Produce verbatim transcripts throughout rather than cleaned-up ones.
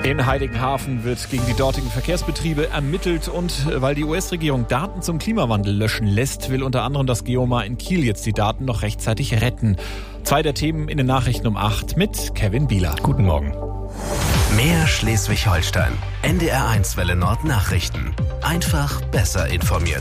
In Heiligenhafen wird gegen die dortigen Verkehrsbetriebe ermittelt und weil die U S-Regierung Daten zum Klimawandel löschen lässt, will unter anderem das Geomar in Kiel jetzt die Daten noch rechtzeitig retten. Zwei der Themen in den Nachrichten um acht mit Kevin Bieler. Guten Morgen. Mehr Schleswig-Holstein. N D R eins Welle Nord Nachrichten. Einfach besser informiert.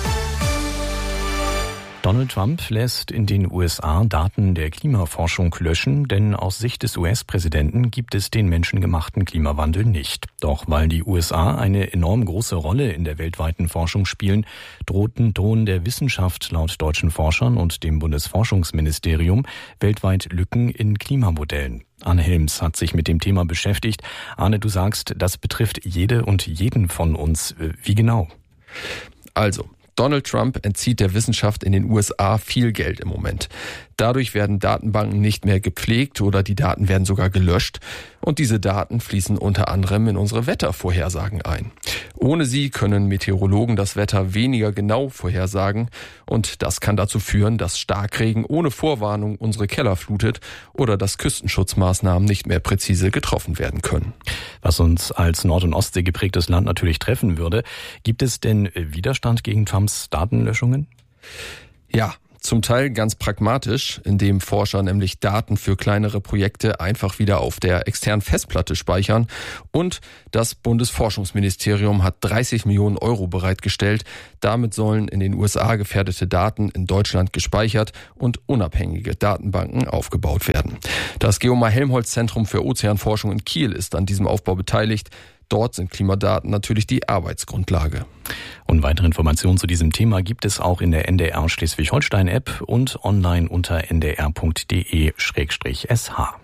Donald Trump lässt in den U S A Daten der Klimaforschung löschen, denn aus Sicht des U S-Präsidenten gibt es den menschengemachten Klimawandel nicht. Doch weil die U S A eine enorm große Rolle in der weltweiten Forschung spielen, drohten drohen der Wissenschaft laut deutschen Forschern und dem Bundesforschungsministerium weltweit Lücken in Klimamodellen. Arne Helms hat sich mit dem Thema beschäftigt. Arne, du sagst, das betrifft jede und jeden von uns. Wie genau? Also, Donald Trump entzieht der Wissenschaft in den U S A viel Geld im Moment. Dadurch werden Datenbanken nicht mehr gepflegt oder die Daten werden sogar gelöscht. Und diese Daten fließen unter anderem in unsere Wettervorhersagen ein. Ohne sie können Meteorologen das Wetter weniger genau vorhersagen. Und das kann dazu führen, dass Starkregen ohne Vorwarnung unsere Keller flutet oder dass Küstenschutzmaßnahmen nicht mehr präzise getroffen werden können. Was uns als Nord- und Ostsee geprägtes Land natürlich treffen würde. Gibt es denn Widerstand gegen Trumps Datenlöschungen? Ja. Zum Teil ganz pragmatisch, indem Forscher nämlich Daten für kleinere Projekte einfach wieder auf der externen Festplatte speichern. Und das Bundesforschungsministerium hat dreißig Millionen Euro bereitgestellt. Damit sollen in den U S A gefährdete Daten in Deutschland gespeichert und unabhängige Datenbanken aufgebaut werden. Das Geomar-Helmholtz-Zentrum für Ozeanforschung in Kiel ist an diesem Aufbau beteiligt. Dort sind Klimadaten natürlich die Arbeitsgrundlage. Und weitere Informationen zu diesem Thema gibt es auch in der N D R Schleswig-Holstein-App und online unter n d r punkt d e slash s h.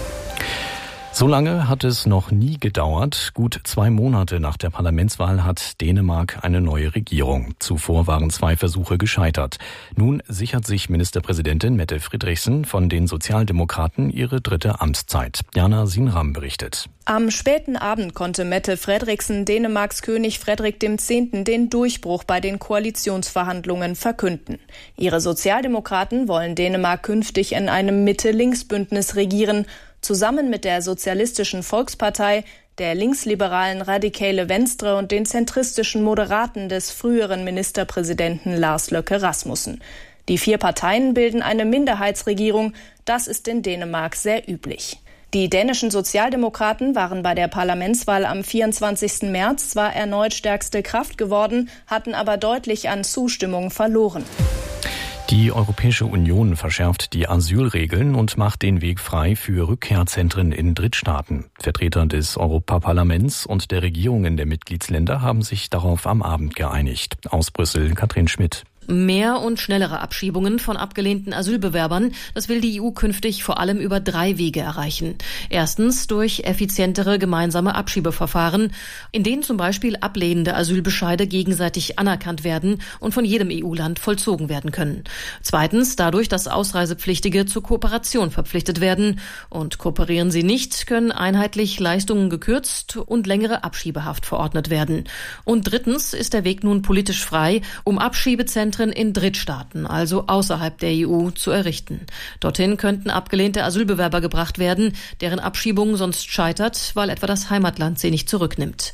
So lange hat es noch nie gedauert. Gut zwei Monate nach der Parlamentswahl hat Dänemark eine neue Regierung. Zuvor waren zwei Versuche gescheitert. Nun sichert sich Ministerpräsidentin Mette Frederiksen von den Sozialdemokraten ihre dritte Amtszeit. Jana Sinram berichtet. Am späten Abend konnte Mette Frederiksen Dänemarks König Frederik der Zehnte den Durchbruch bei den Koalitionsverhandlungen verkünden. Ihre Sozialdemokraten wollen Dänemark künftig in einem Mitte-Links-Bündnis regieren, zusammen mit der Sozialistischen Volkspartei, der linksliberalen Radikale Venstre und den zentristischen Moderaten des früheren Ministerpräsidenten Lars Løkke Rasmussen. Die vier Parteien bilden eine Minderheitsregierung. Das ist in Dänemark sehr üblich. Die dänischen Sozialdemokraten waren bei der Parlamentswahl am vierundzwanzigsten März zwar erneut stärkste Kraft geworden, hatten aber deutlich an Zustimmung verloren. Die Europäische Union verschärft die Asylregeln und macht den Weg frei für Rückkehrzentren in Drittstaaten. Vertreter des Europaparlaments und der Regierungen der Mitgliedsländer haben sich darauf am Abend geeinigt. Aus Brüssel, Katrin Schmidt. Mehr und schnellere Abschiebungen von abgelehnten Asylbewerbern, das will die E U künftig vor allem über drei Wege erreichen. Erstens durch effizientere gemeinsame Abschiebeverfahren, in denen zum Beispiel ablehnende Asylbescheide gegenseitig anerkannt werden und von jedem E U-Land vollzogen werden können. Zweitens dadurch, dass Ausreisepflichtige zur Kooperation verpflichtet werden. Und kooperieren sie nicht, können einheitlich Leistungen gekürzt und längere Abschiebehaft verordnet werden. Und drittens ist der Weg nun politisch frei, um Abschiebezentren in Drittstaaten, also außerhalb der E U, zu errichten. Dorthin könnten abgelehnte Asylbewerber gebracht werden, deren Abschiebung sonst scheitert, weil etwa das Heimatland sie nicht zurücknimmt.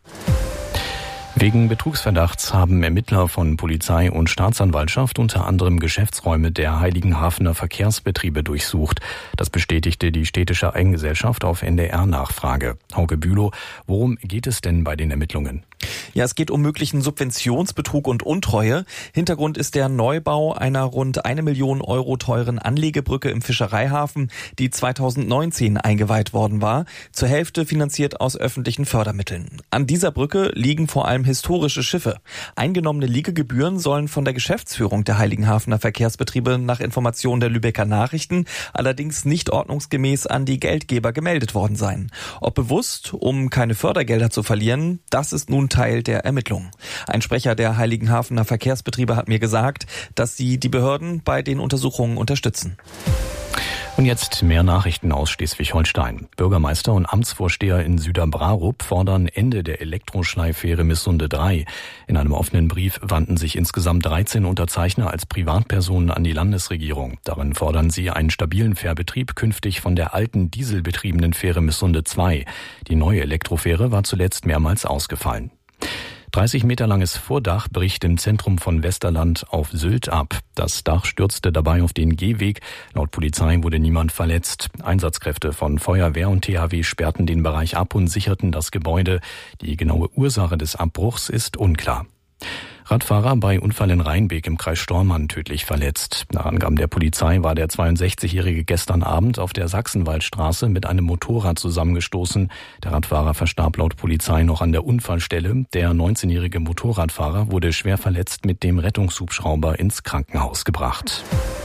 Wegen Betrugsverdachts haben Ermittler von Polizei und Staatsanwaltschaft unter anderem Geschäftsräume der Heiligenhafener Verkehrsbetriebe durchsucht. Das bestätigte die städtische Eigengesellschaft auf N D R-Nachfrage. Hauke Bülow, worum geht es denn bei den Ermittlungen? Ja, es geht um möglichen Subventionsbetrug und Untreue. Hintergrund ist der Neubau einer rund eine Million Euro teuren Anlegebrücke im Fischereihafen, die zweitausendneunzehn eingeweiht worden war, zur Hälfte finanziert aus öffentlichen Fördermitteln. An dieser Brücke liegen vor allem historische Schiffe. Eingenommene Liegegebühren sollen von der Geschäftsführung der Heiligenhafener Verkehrsbetriebe nach Informationen der Lübecker Nachrichten allerdings nicht ordnungsgemäß an die Geldgeber gemeldet worden sein. Ob bewusst, um keine Fördergelder zu verlieren, das ist nun Teil der Ermittlungen. Ein Sprecher der Heiligenhafener Verkehrsbetriebe hat mir gesagt, dass sie die Behörden bei den Untersuchungen unterstützen. Und jetzt mehr Nachrichten aus Schleswig-Holstein. Bürgermeister und Amtsvorsteher in Süderbrarup fordern Ende der Elektroschleiffähre Missunde drei. In einem offenen Brief wandten sich insgesamt dreizehn Unterzeichner als Privatpersonen an die Landesregierung. Darin fordern sie einen stabilen Fährbetrieb künftig von der alten dieselbetriebenen Fähre Missunde zwei. Die neue Elektrofähre war zuletzt mehrmals ausgefallen. dreißig Meter langes Vordach bricht im Zentrum von Westerland auf Sylt ab. Das Dach stürzte dabei auf den Gehweg. Laut Polizei wurde niemand verletzt. Einsatzkräfte von Feuerwehr und T H W sperrten den Bereich ab und sicherten das Gebäude. Die genaue Ursache des Abbruchs ist unklar. Radfahrer bei Unfall in Rheinbeek im Kreis Stormarn tödlich verletzt. Nach Angaben der Polizei war der zweiundsechzigjährige gestern Abend auf der Sachsenwaldstraße mit einem Motorrad zusammengestoßen. Der Radfahrer verstarb laut Polizei noch an der Unfallstelle. Der neunzehnjährige Motorradfahrer wurde schwer verletzt mit dem Rettungshubschrauber ins Krankenhaus gebracht.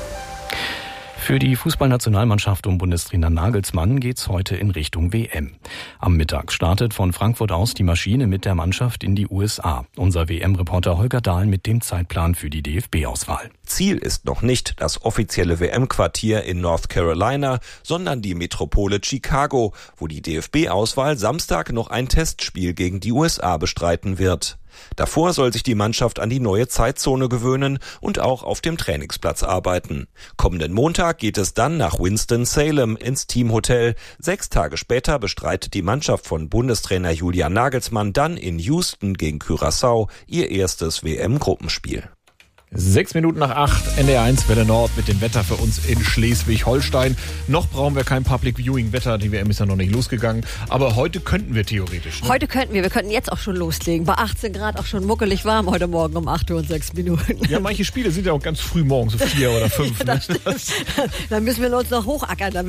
Für die Fußballnationalmannschaft um Bundestrainer Nagelsmann geht's heute in Richtung W M. Am Mittag startet von Frankfurt aus die Maschine mit der Mannschaft in die U S A. Unser W M-Reporter Holger Dahl mit dem Zeitplan für die D F B-Auswahl. Ziel ist noch nicht das offizielle W M-Quartier in North Carolina, sondern die Metropole Chicago, wo die D F B-Auswahl Samstag noch ein Testspiel gegen die U S A bestreiten wird. Davor soll sich die Mannschaft an die neue Zeitzone gewöhnen und auch auf dem Trainingsplatz arbeiten. Kommenden Montag geht es dann nach Winston-Salem ins Teamhotel. Sechs Tage später bestreitet die Mannschaft von Bundestrainer Julian Nagelsmann dann in Houston gegen Curaçao ihr erstes W M-Gruppenspiel. Sechs Minuten nach acht, N D R eins Welle Nord mit dem Wetter für uns in Schleswig-Holstein. Noch brauchen wir kein Public Viewing Wetter, die W M ist ja noch nicht losgegangen. Aber heute könnten wir theoretisch. Ne? Heute könnten wir, wir könnten jetzt auch schon loslegen. Bei achtzehn Grad auch schon muckelig warm heute Morgen um acht Uhr und sechs Minuten. Ja, manche Spiele sind ja auch ganz früh morgens, so vier oder fünf. Ja, ne? Dann müssen wir uns noch hochackern.